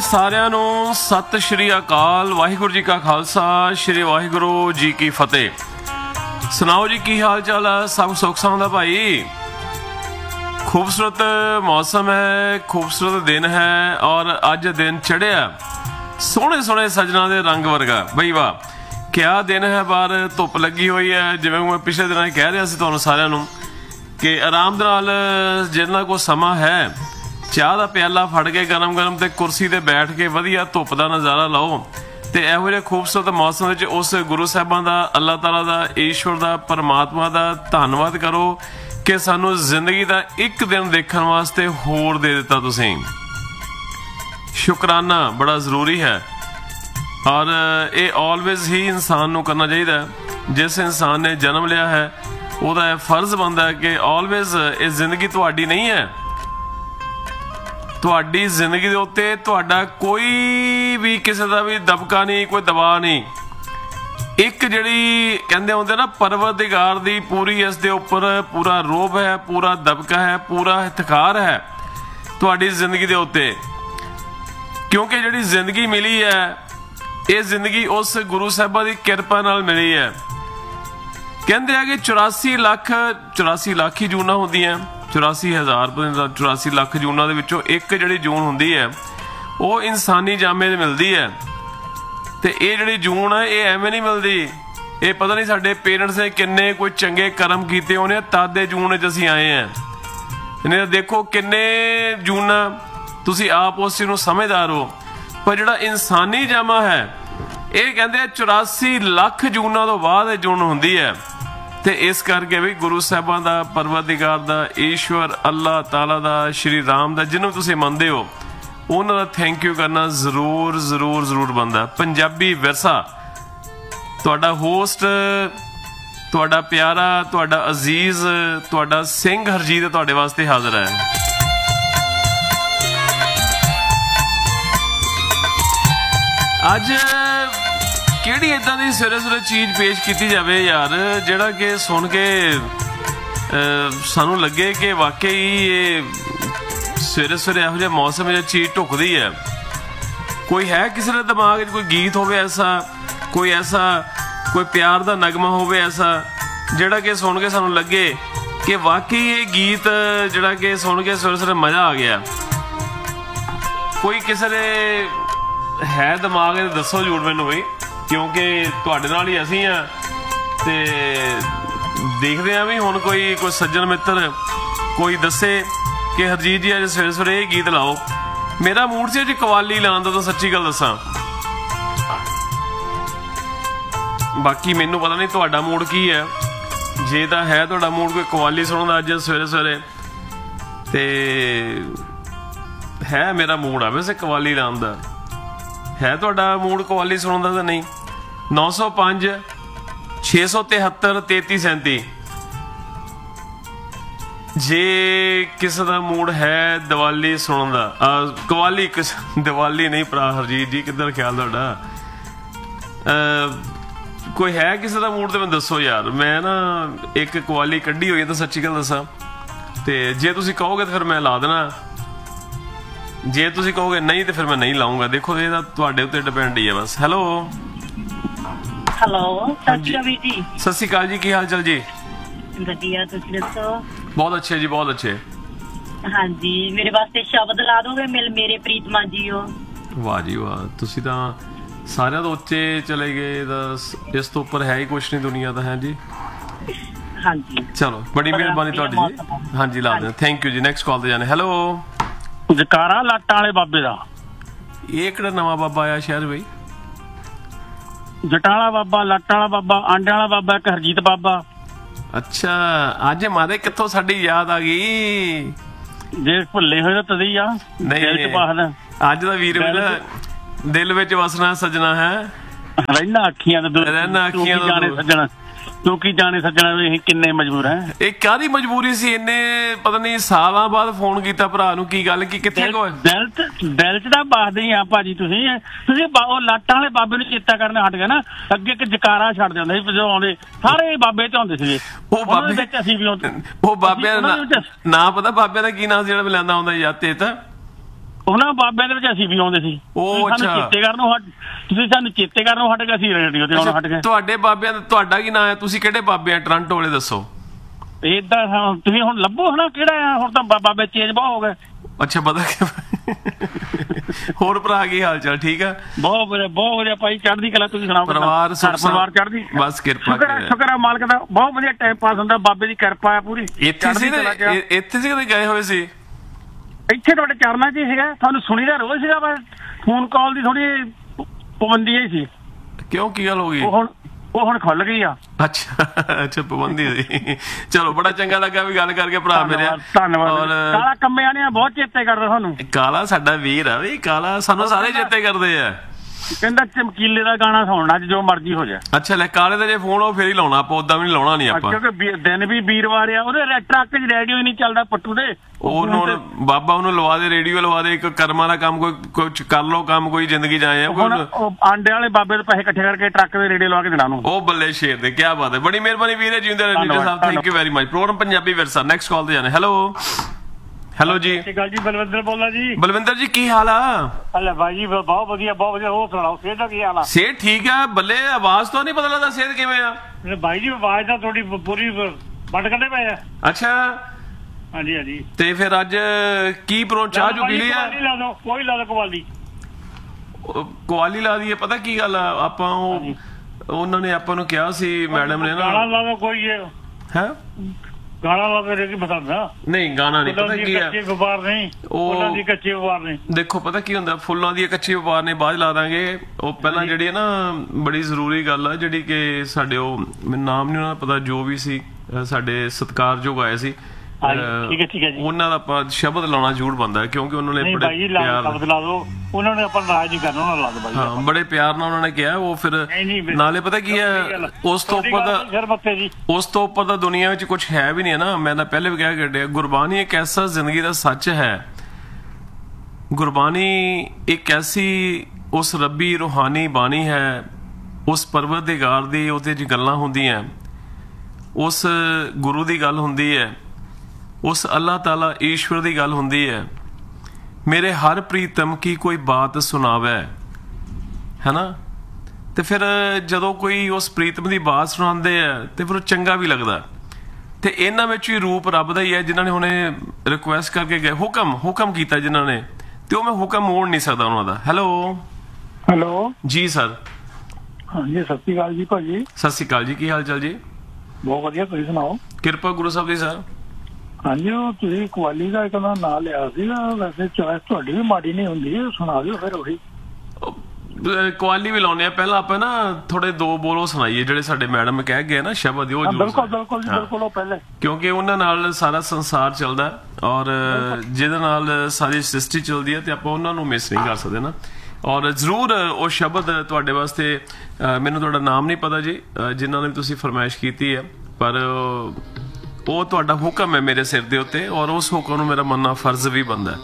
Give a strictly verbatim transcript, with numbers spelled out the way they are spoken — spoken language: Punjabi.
ਸਾਰਿਆਂ ਨੂੰ ਸਤਿ ਸ਼੍ਰੀ ਅਕਾਲ। ਵਾਹਿਗੁਰੂ ਜੀ ਕਾ ਖਾਲਸਾ, ਸ਼੍ਰੀ ਵਾਹਿਗੁਰੂ ਜੀ ਕੀ ਫਤਿਹ। ਸੁਣਾਓ ਜੀ, ਕੀ ਹਾਲ ਚਾਲ ਆ? ਸਭ ਸੁੱਖ ਸਾਂਦ ਦਾ ਭਾਈ? खूबसूरत मौसम है, खूबसूरत दिन है और अज दिन चढ़िया सोहने सोहने सजना के रंग वर्गा। बई वाह, क्या दिन है। बाहर धुप लगी हुई है। जिवें मैं पिछले दिन कह रहा सी तुहानूं सारिआं नूं कि आराम दे नाल जिन्ना को समा है चाह का प्याला फड़ के गरम गरम ते कुर्सी ते बैठ के वधिया धुप का नज़ारा लाओ ते इहो जिहे खूबसूरत मौसम विच उस गुरु साहिबां दा, अल्लाह ताला दा, ईश्वर दा, परमात्मा दा धन्नवाद करो कि सानू जिंदगी का एक दिन देखने वास्ते होर दे दिता। तुसीं शुकराना बड़ा ज़रूरी है और ये ऑलवेज ही इंसान नू करना चाहिए। जिस इंसान ने जन्म लिया है उसका फर्ज बनता है कि ऑलवेज ये जिंदगी तुहाडी नहीं है। तुहाडी जिंदगी दे उत्ते तुहाडा कोई भी किसी का भी दबका नहीं, कोई दबाव नहीं। एक जिहड़ी कहंदे हुंदे ना परवरदिगार दी पूरी इस दे उपर पूरा रोब है, पूरा दबका है, पूरा इत्तिकार है तुहाडी जिंदगी दे उत्ते, क्योंकि जिहड़ी जिंदगी मिली है ये जिंदगी उस गुरु साहिबा दी किरपा नाल मिली है। कहंदे आ कि चौरासी लाख चौरासी लाख ही जूना हुंदियां, चौरासी हज़ार चौरासी लाख जूना दे विचों एक जिहड़ी जून हुंदी है वो इंसानी जामे ते मिलदी है। ते ये जिहड़ी जून है ये एवें नहीं मिलती। ये पता नहीं साडे पेरेंट्स ने किन्ने कोई चंगे कर्म कीते होने तादे जून च असीं आए हैं। नहीं तो देखो किन्ने जून तुसीं आप उस चीज़ नूं समझदार हो, पर जिहड़ा इंसानी जामा है ये कहंदे चौरासी लख जूना तो बाद जून हुंदी है। ते इस करके भी गुरु साहिबां दा, परवरदिगार दा, ईश्वर अल्लाह ताला दा, श्री राम दा, जिन्हों तुसीं मनदे हो उन्हां दा थैंक यू करना जरूर जरूर जरूर बनदा। पंजाबी विरसा तुहाडा होस्ट, तुहाडा प्यारा, तुहाडा अजीज, तुहाडा सिंह हरजीत तुहाडे वास्ते हाजिर है। अज किहड़ी इदां दी सवेरे सवेरे चीज़ पेश की जाए यार, जिहड़ा कि सुन के सानू लगे कि वाकई ये सवेरे सवेरे इहो जिहे मौसम में चीज़ ढुकदी है। कोई है किसी के दिमाग कोई गीत होवे ऐसा, कोई ऐसा कोई प्यार का नगमा होवे ऐसा जिहड़ा कि सुन के सानू लगे कि वाकई ये गीत जिहड़ा कि सुन के सवेरे सवेरे मज़ा आ गया। कोई किसी ने है दिमाग दसो जरूर मैनू भी, क्योंकि तुहाडे नाल ही असीं आ ते देखते हैं भी हुण कोई कोई सज्जन मित्र कोई दसे कि हरजीत जी अज सवेरे सवेरे ये गीत लाओ। मेरा मूड से जी कवाली लाने का, तो सच्ची गल दसा। बाकी मैनू पता नहीं तुहाडा मूड की है। जे तां है तुहाडा मूड कोई कवाली सुनने का अज सवेरे सवेरे, ते है मेरा मूड आ वैसे कवाली लाने का। है तुहाडा मूड कवाली सुनने का तो नहीं? नौ सौ पांच छे सौ तिहत्तर तेती सैंती जे किसी का मूड है दिवाली सुनने का, कवाली किस दिवाली नहीं भरा हरजीत जी, किधर ख्याल तुहाडा? कोई है किसी का मूड तो मैं दसो यार। मैं ना एक कवाली कढ़ी हुई है, तो सच्ची गल दसा, तो जे तुसीं कहोगे तो फिर मैं ला देना, जे तुसीं कहोगे नहीं तो फिर मैं नहीं लाऊंगा। देखो ये तुहाडे उत्ते डिपेंड ही है बस। हैलो हेलो, सत श्री अकाल जी। सत श्री अकाल जी, की हाल चाल जी? वधिया, तुसीं दसो? बहुत अच्छे जी, बहुत अच्छे। हाँ जी, मेरे वास्ते शब्द ला दोगे मिल मेरे प्रीतमा जी हो। वाह जी वाह, तुसीं तां सारिਆਂ ਤੋਂ ਉੱਚੇ चले गए, इस तो उपर है ही कुछ नहीं दुनिया ਦਾ। है जी, हाँ जी, चलो बड़ी मेहरबानी ਤੁਹਾਡੀ जी। हाँ जी, ला दें, thank you ji. Next call ਤੇ जाने। हेलो, ਜਕਾਰਾ ਲਾਟਾਂ ਵਾਲੇ ਬਾਬੇ ਦਾ। ਇਹ ਕਿਹੜਾ ਨਵਾਂ ਬਾਬਾ ਆਇਆ ਸ਼ਹਿਰ ਬਈ? ਜਟਾਂ ਵਾਲਾ ਬਾਬਾ, ਲਾਟਾਂ ਵਾਲਾ ਬਾਬਾ, ਆਂਡਿਆਂ ਵਾਲਾ ਬਾਬਾ, ਇੱਕ ਹਰਜੀਤ ਬਾਬਾ। ਅੱਛਾ, ਅੱਜ ਮਾਰੇ ਕਿੱਥੋਂ ਸਾਡੀ ਯਾਦ ਆ ਗਈ? ਜੇ ਭੁੱਲੇ ਹੋਏ ਤਾਂ ਤਦੀ ਆ ਨਹੀਂ, ਅੱਜ ਦਾ ਵੀਰ ਮੇਰਾ ਦਿਲ ਵਿੱਚ ਵਸਣਾ ਸੱਜਣਾ ਹੈ, ਰਹਿਣਾ ਅੱਖੀਆਂ ਤੋਂ ਦੂਰ, ਰਹਿਣਾ ਅੱਖੀਆਂ ਤੋਂ ਦੂਰ ਸੱਜਣਾ। ਤੂੰ ਕੀ ਜਾਣੇ ਸੱਜਣਾ ਵੀ ਅਸੀਂ ਕਿੰਨੇ ਮਜਬੂਰ ਹੈ। ਇਹ ਕਾਹਦੀ ਮਜਬੂਰੀ ਸੀ? ਇੰਨੇ ਪਤਾ ਨਹੀਂ ਸਾਲਾਂ ਬਾਅਦ ਫੋਨ ਕੀਤਾ ਭਰਾ ਨੂੰ, ਕੀ ਗੱਲ ਕੀ ਕਿੱਥੇ ਕੋ? ਦਿਲ ਚ ਦਿਲ ਚ ਤਾਂ ਬਾਸਦੇ ਹੀ ਆ ਭਾਜੀ। ਤੁਸੀਂ ਤੁਸੀਂ ਉਹ ਲਾਟਾਂ ਵਾਲੇ ਬਾਬੇ ਨੂੰ ਚੇਤਾ ਕਰਨਾ ਹਟ ਗਿਆ ਨਾ। ਅੱਗੇ ਇੱਕ ਜਕਾਰਾ ਛੱਡ ਦਿੰਦੇ ਸੀ ਜਦੋਂ ਆਉਂਦੇ, ਸਾਰੇ ਬਾਬੇ ਤੇ ਹੁੰਦੇ ਸੀਗੇ। ਉਹ ਬਾਬੇ ਵਿੱਚ ਅਸੀਂ ਵੀ ਉਹ ਬਾਬਿਆਂ ਦਾ ਨਾਂ ਪਤਾ? ਬਾਬਿਆਂ ਦਾ ਕੀ ਨਾਂ ਸੀ ਜਿਹੜਾ ਲੈਂਦਾ ਹੁੰਦਾ? ਯਾਤੇ ਤਾਂ ਉਹਨਾਂ ਬਾਬਿਆਂ ਦੇ ਵਿੱਚ ਅਸੀਂ ਵੀ ਆਉਂਦੇ ਸੀ। ਉਹ ਤੁਸੀਂ ਸਾਨੂੰ ਅੱਛਾ। ਚੇਤੇ ਕਰਨ ਨੂੰ ਹਟ ਤੁਸੀਂ ਸਾਨੂੰ ਚੇਤੇ ਕਰਨ ਨੂੰ ਹਟ ਗਏ, ਅਸੀਂ ਰੇਡੀਓ ਤੇ ਹੁਣ ਹਟ ਗਏ। ਤੁਹਾਡੇ ਬਾਬਿਆਂ ਦਾ ਤੁਹਾਡਾ ਕੀ ਨਾਂ ਹੈ? ਤੁਸੀਂ ਕਿਹੜੇ ਬਾਬੇ ਆ ਟੋਰਾਂਟੋ ਵਾਲੇ ਦੱਸੋ। ਏਦਾਂ ਤੁਸੀਂ ਹੁਣ ਲੱਭੋ ਹਨਾ ਕਿਹੜਾ ਆ, ਹੁਣ ਤਾਂ ਬਾ- ਬਾਬੇ ਚੇਂਜ ਬਹੁਤ ਹੋ ਗਏ। ਅੱਛਾ ਪਤਾ ਕਿ ਹੋਰ ਭਰਾ ਕੀ ਹਾਲ ਚਾਲ? ਠੀਕ ਆ, ਬਹੁਤ ਵਧੀਆ ਬਹੁਤ ਵਧੀਆ ਭਾਈ, ਚੜ੍ਹਦੀ ਕਲਾ। ਤੁਸੀਂ ਸੁਣਾਓ ਕਿੱਦਾਂ? ਪਰਿਵਾਰ ਘਰ ਸੁੱਖ ਪਰਿਵਾਰ ਚੜ੍ਹਦੀ ਬਸ ਕਿਰਪਾ ਸ਼ੁਕਰ ਹੈ ਕਰੇ। ਸ਼ੁਕਰ ਹੈ ਮਾਲਕ ਦਾ, ਬਹੁਤ ਵਧੀਆ ਟਾਈਮ ਪਾਸ ਹੁੰਦਾ, ਬਾਬੇ ਦੀ ਕਿਰਪਾ ਹੈ ਪੂਰੀ। ਇੱਥੇ ਸੀ ਚੜ੍ਹਦੀ ਕਲਾ ਚ ਆ। ਤੇ ਇੱਥੇ ਸੀ ਕਦੇ ਗਏ ਹੋਏ ਸੀ? ਇੱਥੇ ਤੁਹਾਡੇ ਚਰਨਾਂ 'ਚ ਹੀ ਸੀਗਾ, ਤੁਹਾਨੂੰ ਸੁਣੀਦਾ ਰੋਜ਼ ਸੀਗਾ, ਬਸ ਫੋਨ ਕਾਲ ਦੀ ਥੋੜੀ ਪਾਬੰਦੀ ਹੀ ਸੀ। ਕਿਉਂ ਕੀ ਗੱਲ ਹੋ ਗਈ? ਉਹ ਹੁਣ ਉਹ ਹੁਣ ਖੁੱਲ ਗਈ ਆ। ਅੱਛਾ ਅੱਛਾ ਪਾਬੰਦੀ ਸੀ। ਚਲੋ ਬੜਾ ਚੰਗਾ ਲੱਗਾ ਵੀ ਗੱਲ ਕਰਕੇ ਭਰਾ ਮੇਰੇ। ਧੰਨਵਾਦ। ਕਾਲਾ ਕੰਮਿਆਂ ਨੇ ਬਹੁਤ ਚੇਤੇ ਕਰਦਾ ਸਾਨੂੰ। ਕਾਲਾ ਸਾਡਾ ਵੀਰ ਆ ਵੀ, ਕਾਲਾ ਸਾਨੂੰ ਸਾਰੇ ਚੇਤੇ ਕਰਦੇ ਆ। ਕਹਿੰਦਾ ਚਮਕੀਲੇ ਦਾ ਗਾਣਾ ਸੁਣਨਾ ਜੋ ਮਰਜ਼ੀ ਹੋ ਜਾਏ। ਅੱਛਾ ਲੈ ਕਾਲੇ ਦਾ ਜੇ ਫੋਨ ਉਹ ਫੇਰ ਹੀ ਲਾਉਣਾ ਆਪਾਂ, ਉਦਾਂ ਵੀ ਨਹੀਂ ਲਾਉਣਾ ਨਹੀਂ ਆਪਾਂ। ਕਿਉਂਕਿ ਵੀ- ਦਿਨ ਵੀ ਵੀਰਵਾਰ ਆ, ਉਹਦੇ ਰੇ- ਟਰੱਕ 'ਚ ਰੇਡੀਓ ਹੀ ਨਹੀਂ ਚੱਲਦਾ ਪੱਟੂ ਦੇ। ਉਹਨੂੰ ਹੁਣ ਬਾਬਾ ਉਹਨੂੰ ਲਵਾ ਦੇ, ਰੇਡੀਓ ਲਵਾ ਦੇ, ਇੱਕ ਕਰਮਾਂ ਦਾ ਕੰਮ ਕੋਈ ਕੁਝ ਕਰ ਲੋ, ਕੰਮ ਕੋਈ ਜ਼ਿੰਦਗੀ ਜਾਏ ਆ ਹੁਣ ਉਹ ਆਂਡੇ ਵਾਲੇ ਬਾਬੇ ਦੇ ਪੈਸੇ ਇਕੱਠੇ ਕਰਕੇ ਟਰੱਕ ਦੇ ਰੇਡੀਓ ਲਵਾ ਕੇ ਦੇਣਾ ਨੂੰ। ਉਹ ਬੱਲੇ ਸ਼ੇਰ ਦੇ, ਕੀ ਬਾਤ ਹੈ, ਬੜੀ ਮਿਹਰਬਾਨੀ ਵੀਰੇ, ਜਿੰਦੇ ਰਣਜੀਤ ਸਾਹਿਬ, thank you very much. Programme Punjabi ਵਿਰਸਾ ਨੈਕਸਟ ਕਾਲ ਤੇ ਜਾਣੇ। ਹੈਲੋ ਹੈਲੋ ਜੀ, ਸਤਿ ਸ਼੍ਰੀ ਅਕਾਲ ਜੀ, ਬਲਵਿੰਦਰ ਬੋਲਦਾ ਜੀ। ਬਲਵਿੰਦਰ ਜੀ ਕੀ ਹਾਲ ਆ? ਹਲੇ ਭਾਈ ਜੀ ਬਹੁਤ ਵਧੀਆ ਬਹੁਤ ਵਧੀਆ। ਹੋਰ ਸੁਣਾਓ ਸਿਹਤ ਦਾ ਕੀ ਹਾਲ ਆ? ਸਿਹਤ ਠੀਕ ਆ ਬੱਲੇ, ਆਵਾਜ਼ ਤੋਂ ਨਹੀਂ ਪਤਾ ਲੱਗਦਾ ਸਿਹਤ ਕਿਵੇਂ ਆ। ਭਾਈ ਜੀ ਆਵਾਜ਼ ਤਾਂ ਤੁਹਾਡੀ ਪੂਰੀ ਵੱਟ ਕੱਢੇ ਪਏ ਆ। ਅੱਛਾ ਹਾਂਜੀ ਹਾਂਜੀ। ਤੇ ਫਿਰ ਅੱਜ ਕੀ ਪ੍ਰੋ ਚਾਹ ਚੁ ਪੀ ਲਈ ਆ? ਕਵਾਲੀ ਲਾ ਦੋ, ਕੋਈ ਲਾ ਦੋ ਕਵਾਲੀ। ਉਹ ਕਵਾਲੀ ਲਾ ਦਈਏ। ਪਤਾ ਕੀ ਗੱਲ ਆ, ਆਪਾਂ ਉਹ ਉਹਨਾਂ ਨੇ ਆਪਾਂ ਨੂੰ ਕਿਹਾ ਸੀ ਮੈਡਮ ਨੇ ਗਾਣਾ ਨਾ ਲਾ ਦੋ ਕੋਈ ਹੈ ਗਾਣਾ ਲਾ ਕੇ ਕੀ ਪਸੰਦ ਆ? ਨਹੀਂ ਗਾਣਾ ਨਹੀਂ, ਪਤਾ ਕੀ ਆ ਕੱਚੇ ਵਪਾਰ ਨਹੀਂ, ਉਹਨਾਂ ਦੀ ਕੱਚੇ ਵਪਾਰ ਨਹੀਂ। ਦੇਖੋ ਪਤਾ ਕੀ ਹੁੰਦਾ, ਫੁੱਲਾਂ ਦੀ ਕੱਚੀ ਵਪਾਰ ਨੇ ਬਾਅਦ ਲਾ ਦਾਂਗੇ। ਉਹ ਪਹਿਲਾਂ ਜਿਹੜੀ ਹੈ ਨਾ ਬੜੀ ਜ਼ਰੂਰੀ ਗੱਲ ਆ, ਜਿਹੜੀ ਕਿ ਸਾਡੇ ਉਹ ਮੈਨੂੰ ਨਾਮ ਨਹੀਂ ਉਹਨਾਂ ਦਾ ਪਤਾ, ਜੋ ਵੀ ਸੀ ਸਾਡੇ ਸਤਿਕਾਰਯੋਗ ਆਏ ਸੀ, ਠੀਕ ਹੈ ਠੀਕ ਹੈ ਜੀ, ਉਹਨਾਂ ਦਾ ਆਪਾਂ ਸ਼ਬਦ ਲਾਉਣਾ ਜ਼ਰੂਰ ਬਣਦਾ, ਕਿਉਂਕਿ ਉਹਨਾਂ ਨੇ ਬੜੇ ਪਿਆਰ ਸ਼ਬਦ ਲਾ ਦੋ, ਉਹਨਾਂ ਨੇ ਆਪਾਂ ਨਾਰਾਜ਼ ਨਹੀਂ ਕਰਨਾ, ਉਹਨਾਂ ਲਾ ਦੋ ਬਾਈ। ਹਾਂ ਬੜੇ ਪਿਆਰ ਨਾਲ ਉਹਨਾਂ ਨੇ ਕਿਹਾ। ਉਹ ਫਿਰ ਨਾਲੇ ਪਤਾ ਕੀ ਹੈ, ਉਸ ਤੋਂ ਉੱਪਰ ਦਾ ਉਸ ਤੋਂ ਉੱਪਰ ਦਾ ਦੁਨੀਆ ਵਿੱਚ ਕੁਝ ਹੈ ਵੀ ਨਹੀਂ ਨਾ। ਮੈਂ ਤਾਂ ਪਹਿਲੇ ਵੀ ਕਹਿ ਕੱਢਿਆ, ਗੁਰਬਾਣੀ ਇੱਕ ਐਸਾ ਜ਼ਿੰਦਗੀ ਦਾ ਸੱਚ ਹੈ। ਗੁਰਬਾਣੀ ਇੱਕ ਐਸੀ ਉਸ ਰੱਬੀ ਰੂਹਾਨੀ ਬਾਣੀ ਹੈ, ਉਸ ਪਰਵਰਦਿਗਾਰ ਦੀ ਉਹਦੇ 'ਚ ਗੱਲਾਂ ਹੁੰਦੀਆਂ, ਉਸ ਗੁਰੂ ਦੀ ਗੱਲ ਹੁੰਦੀ ਹੈ, ਉਸ ਅੱਲਾਹ ਤਾਲਾ ਈਸ਼ਵਰ ਦੀ ਗੱਲ ਹੁੰਦੀ ਹੈ। ਮੇਰੇ ਹਰ ਪ੍ਰੀਤਮ ਕੀ ਕੋਈ ਬਾਤ ਸੁਣਾਵੇ, ਹੈ ਨਾ। ਤੇ ਫਿਰ ਜਦੋਂ ਕੋਈ ਉਸ ਪ੍ਰੀਤਮ ਦੀ ਬਾਤ ਸੁਣਾਉਂਦੇ ਆ ਤੇ ਫਿਰ ਉਹ ਚੰਗਾ ਵੀ ਲੱਗਦਾ। ਤੇ ਇਹਨਾਂ ਵਿੱਚ ਵੀ ਰੂਪ ਰੱਬ ਦਾ ਹੀ ਹੈ, ਜਿਨ੍ਹਾਂ ਨੇ ਹੁਣੇ ਰਿਕੁਐਸਟ ਕਰਕੇ ਗਏ, ਹੁਕਮ ਹੁਕਮ ਕੀਤਾ ਜਿਨ੍ਹਾਂ ਨੇ, ਤੇ ਉਹ ਮੈਂ ਹੁਕਮ ਮੋੜ ਨਹੀਂ ਸਕਦਾ ਉਹਨਾਂ ਦਾ। ਹੈਲੋ ਹੈਲੋ ਜੀ ਸਰ। ਹਾਂਜੀ ਸਤਿ ਸ਼੍ਰੀ ਅਕਾਲ ਜੀ ਭਾਜੀ। ਸਤਿ ਸ਼੍ਰੀ ਅਕਾਲ ਜੀ, ਕੀ ਹਾਲ ਚਾਲ ਜੀ? ਬਹੁਤ ਵਧੀਆ, ਤੁਸੀਂ ਸੁਣਾਓ? ਕਿਰਪਾ ਗੁਰੂ ਸਾਹਿਬ ਦੀ ਸਰ। ਹਾਂਜੀ ਉਹ ਤੁਸੀਂ ਕਵਾਲੀ ਦਾ ਇੱਕ ਨਾਂ ਲਿਆ ਸੀਗਾ, ਵੈਸੇ ਚੋਇਸ ਤੁਹਾਡੀ ਵੀ ਮਾੜੀ ਨਹੀਂ ਹੁੰਦੀ, ਸੁਣਾ ਦਿਓ ਫਿਰ। ਉਹੀ ਕਵਾਲੀ ਵੀ ਲਾਉਨੇ ਆ, ਪਹਿਲਾਂ ਆਪਾਂ ਨਾ ਥੋੜੇ ਦੋ ਬੋਲੋ ਸੁਣਾਈਏ ਜਿਹੜੇ ਸਾਡੇ ਮੈਡਮ ਕਹਿ ਗਏ ਨਾ ਸ਼ਬਦ, ਉਹ ਬਿਲਕੁਲ ਬਿਲਕੁਲ ਜੀ ਬਿਲਕੁਲ, ਉਹ ਪਹਿਲੇ, ਕਿਉਂਕਿ ਉਹਨਾਂ ਨਾਲ ਸਾਰਾ ਸੰਸਾਰ ਚੱਲਦਾ ਔਰ ਜਿਹਦੇ ਨਾਲ ਸਾਰੀ ਸ੍ਰਿਸ਼ਟੀ ਚੱਲਦੀ ਹੈ, ਤੇ ਆਪਾਂ ਉਹਨਾਂ ਨੂੰ ਮਿਸ ਨਹੀਂ ਕਰ ਸਕਦੇ ਨਾ। ਔਰ ਜ਼ਰੂਰ ਉਹ ਸ਼ਬਦ ਤੁਹਾਡੇ ਵਾਸਤੇ, ਮੈਨੂੰ ਤੁਹਾਡਾ ਨਾਮ ਨਹੀਂ ਪਤਾ ਜੀ ਜਿਨ੍ਹਾਂ ਨੇ ਤੁਸੀਂ ਫਰਮਾਇਸ਼ ਕੀਤੀ ਹੈ, ਪਰ ਉਹ ਤੁਹਾਡਾ ਹੁਕਮ ਹੈ ਮੇਰੇ ਸਿਰ ਦੇ ਉੱਤੇ, ਔਰ ਉਸ ਹੁਕਮ ਨੂੰ ਮੇਰਾ ਮੰਨਣਾ ਫਰਜ਼ ਵੀ ਬਣਦਾ।